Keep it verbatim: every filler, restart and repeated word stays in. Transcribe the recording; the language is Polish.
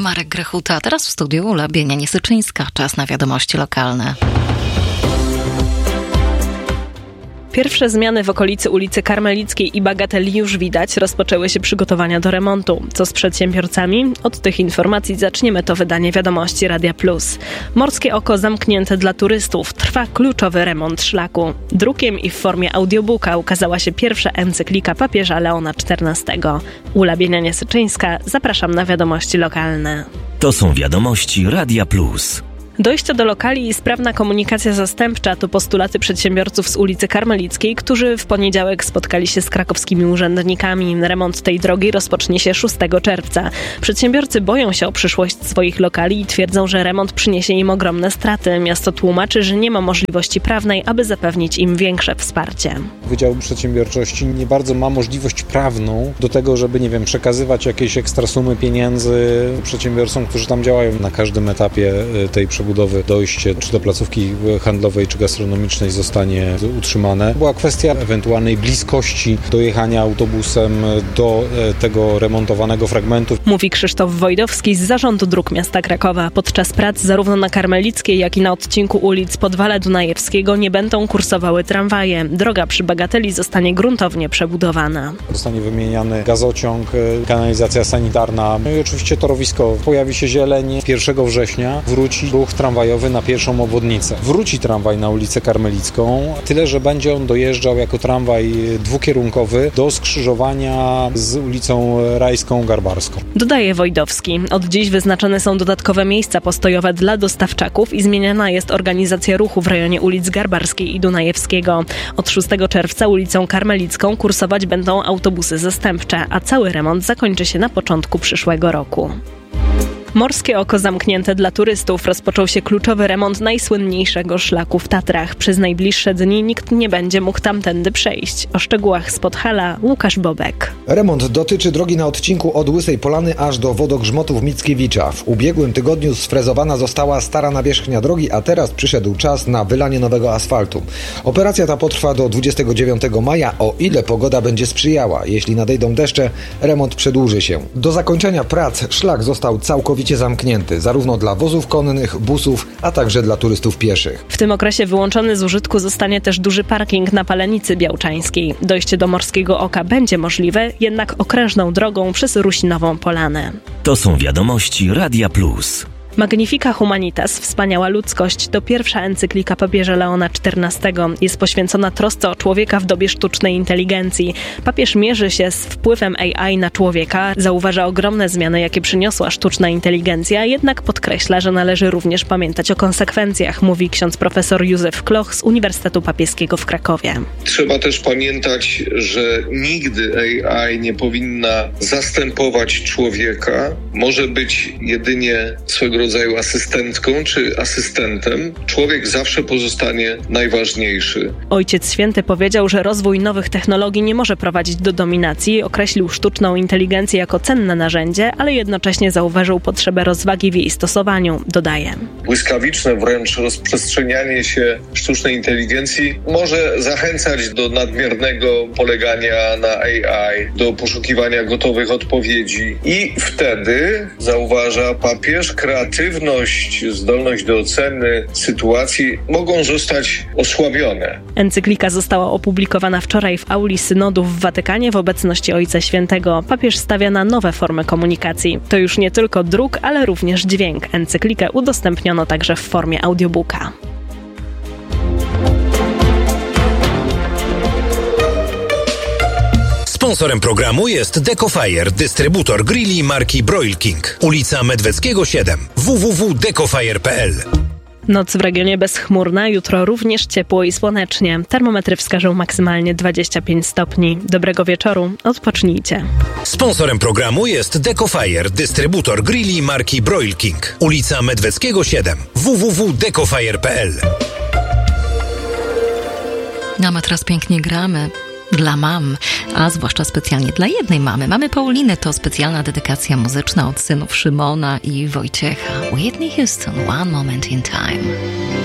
Marek Grechuta, teraz w studiu Ula Bienianie-Syczyńska. Czas na wiadomości lokalne. Pierwsze zmiany w okolicy ulicy Karmelickiej i Bagateli już widać. Rozpoczęły się przygotowania do remontu. Co z przedsiębiorcami? Od tych informacji zaczniemy to wydanie wiadomości Radia Plus. Morskie Oko zamknięte dla turystów. Trwa kluczowy remont szlaku. Drukiem i w formie audiobooka ukazała się pierwsza encyklika papieża Leona czternastego. Ula Bienianie-Syczyńska, zapraszam na wiadomości lokalne. To są wiadomości Radia Plus. Dojście do lokali i sprawna komunikacja zastępcza to postulaty przedsiębiorców z ulicy Karmelickiej, którzy w poniedziałek spotkali się z krakowskimi urzędnikami. Remont tej drogi rozpocznie się szóstego czerwca. Przedsiębiorcy boją się o przyszłość swoich lokali i twierdzą, że remont przyniesie im ogromne straty. Miasto tłumaczy, że nie ma możliwości prawnej, aby zapewnić im większe wsparcie. Wydział Przedsiębiorczości nie bardzo ma możliwość prawną do tego, żeby, nie wiem, przekazywać jakieś ekstra sumy pieniędzy przedsiębiorcom, którzy tam działają na każdym etapie tej przebudowy. budowy dojście czy do placówki handlowej czy gastronomicznej zostanie utrzymane. Była kwestia ewentualnej bliskości dojechania autobusem do tego remontowanego fragmentu. Mówi Krzysztof Wojdowski z Zarządu Dróg Miasta Krakowa. Podczas prac zarówno na Karmelickiej, jak i na odcinku ulic Podwala Dunajewskiego nie będą kursowały tramwaje. Droga przy Bagateli zostanie gruntownie przebudowana. Zostanie wymieniany gazociąg, kanalizacja sanitarna, no i oczywiście torowisko. Pojawi się zieleń. pierwszego września wróci ruch tramwajowy na pierwszą obwodnicę. Wróci tramwaj na ulicę Karmelicką, tyle że będzie on dojeżdżał jako tramwaj dwukierunkowy do skrzyżowania z ulicą Rajską Garbarską. Dodaje Wojdowski. Od dziś wyznaczone są dodatkowe miejsca postojowe dla dostawczaków i zmieniana jest organizacja ruchu w rejonie ulic Garbarskiej i Dunajewskiego. Od szóstego czerwca ulicą Karmelicką kursować będą autobusy zastępcze, a cały remont zakończy się na początku przyszłego roku. Morskie Oko zamknięte dla turystów. Rozpoczął się kluczowy remont najsłynniejszego szlaku w Tatrach. Przez najbliższe dni nikt nie będzie mógł tamtędy przejść. O szczegółach z Podhala Łukasz Bobek. Remont dotyczy drogi na odcinku od Łysej Polany aż do wodogrzmotów Mickiewicza. W ubiegłym tygodniu sfrezowana została stara nawierzchnia drogi, a teraz przyszedł czas na wylanie nowego asfaltu. Operacja ta potrwa do dwudziestego dziewiątego maja, o ile pogoda będzie sprzyjała. Jeśli nadejdą deszcze, remont przedłuży się. Do zakończenia prac szlak został całkowicie zamknięty, zarówno dla wozów konnych, busów, a także dla turystów pieszych. W tym okresie wyłączony z użytku zostanie też duży parking na Palenicy Białczańskiej. Dojście do Morskiego Oka będzie możliwe, jednak okrężną drogą przez Rusinową Polanę. To są wiadomości Radia Plus. Magnifica Humanitas, wspaniała ludzkość, to pierwsza encyklika papieża Leona czternastego. Jest poświęcona trosce o człowieka w dobie sztucznej inteligencji. Papież mierzy się z wpływem A I na człowieka, zauważa ogromne zmiany, jakie przyniosła sztuczna inteligencja, jednak podkreśla, że należy również pamiętać o konsekwencjach, mówi ksiądz profesor Józef Kloch z Uniwersytetu Papieskiego w Krakowie. Trzeba też pamiętać, że nigdy A I nie powinna zastępować człowieka. Może być jedynie swego rodzaju asystentką czy asystentem. Człowiek zawsze pozostanie najważniejszy. Ojciec Święty powiedział, że rozwój nowych technologii nie może prowadzić do dominacji. Określił sztuczną inteligencję jako cenne narzędzie, ale jednocześnie zauważył potrzebę rozwagi w jej stosowaniu, dodaje. Błyskawiczne wręcz rozprzestrzenianie się sztucznej inteligencji może zachęcać do nadmiernego polegania na A I, do poszukiwania gotowych odpowiedzi. I wtedy, zauważa papież, kreatywność, zdolność do oceny sytuacji mogą zostać osłabione. Encyklika została opublikowana wczoraj w auli synodu w Watykanie w obecności Ojca Świętego. Papież stawia na nowe formy komunikacji. To już nie tylko druk, ale również dźwięk. Encyklikę udostępniono także w formie audiobooka. Sponsorem programu jest Decofire, dystrybutor grilli marki Broil King. Ulica Medweckiego siedem. w w w kropka decofire kropka p l. Noc w regionie bezchmurna, jutro również ciepło i słonecznie. Termometry wskażą maksymalnie dwadzieścia pięć stopni. Dobrego wieczoru, odpocznijcie. Sponsorem programu jest Decofire, dystrybutor grilli marki Broil King. Ulica Medweckiego siedem. w w w kropka decofire kropka p l. A my teraz pięknie gramy. Dla mam, a zwłaszcza specjalnie dla jednej mamy. Mamy Pauliny, to specjalna dedykacja muzyczna od synów Szymona i Wojciecha. Whitney Houston, One Moment in Time.